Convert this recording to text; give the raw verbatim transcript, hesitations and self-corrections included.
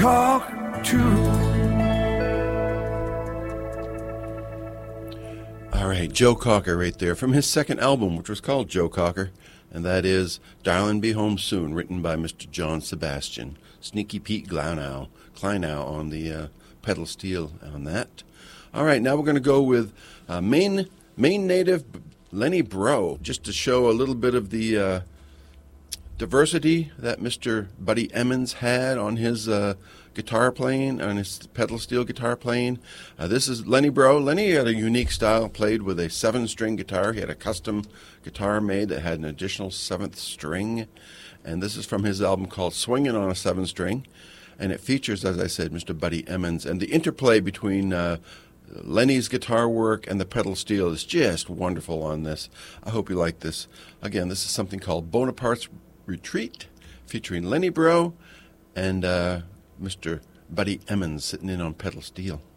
talk to. All right, Joe Cocker right there from his second album, which was called Joe Cocker, and that is Darlin' Be Home Soon, written by Mister John Sebastian. Sneaky Pete Kleinow, Kleinow on the uh, pedal steel on that. All right, now we're going to go with uh, Maine, Maine native Lenny Breau, just to show a little bit of the uh, diversity that Mister Buddy Emmons had on his uh, guitar playing, on his pedal steel guitar playing. Uh, this is Lenny Breau. Lenny had a unique style, played with a seven-string guitar. He had a custom guitar made that had an additional seventh string, and this is from his album called Swingin' on a Seven-String, and it features, as I said, Mister Buddy Emmons, and the interplay between uh, Lenny's guitar work and the pedal steel is just wonderful on this. I hope you like this. Again, this is something called Bonaparte's Retreat, featuring Lenny Breau and uh, Mister Buddy Emmons sitting in on pedal steel.